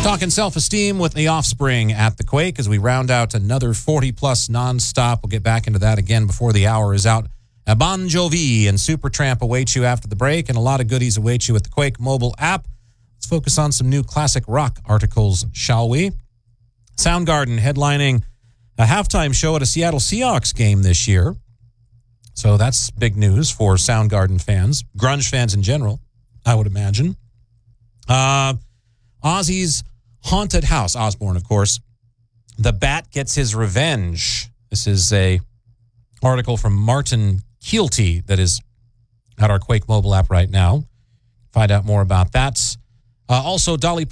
Talking self-esteem with The Offspring at the Quake as we round out another 40-plus nonstop. We'll get back into that again before the hour is out. Bon Jovi and Supertramp await you after the break, and a lot of goodies await you at the Quake mobile app. Let's focus on some new classic rock articles, shall we? Soundgarden headlining a halftime show at a Seattle Seahawks game this year. So that's big news for Soundgarden fans, grunge fans in general, I would imagine. Ozzy's Haunted House, Osbourne, of course. The Bat Gets His Revenge. This is a article from Martin Keelty that is at our Quake mobile app right now. Find out more about that. Also, Dolly